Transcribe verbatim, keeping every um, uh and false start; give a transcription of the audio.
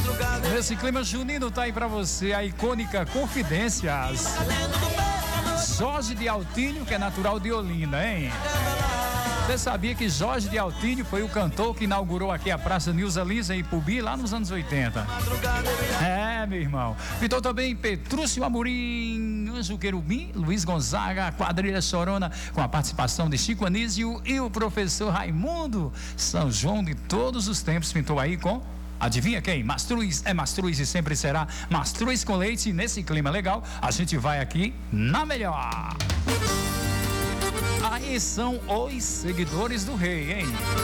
Nesse clima junino tá aí pra você a icônica Confidências. Jorge de Altinho, que é natural de Olinda, hein? Você sabia que Jorge de Altinho foi o cantor que inaugurou aqui a Praça Nilza Lisa em Ipubi lá nos anos oitenta? É, meu irmão. Pintou também Petrúcio Amorim, Anjo Querubim, Luiz Gonzaga, Quadrilha Chorona, com a participação de Chico Anísio e o professor Raimundo. São João de todos os tempos pintou aí com... Adivinha quem? Mastruz, é Mastruz e sempre será Mastruz com leite. Nesse clima legal, a gente vai aqui na melhor. Aí são os seguidores do rei, hein?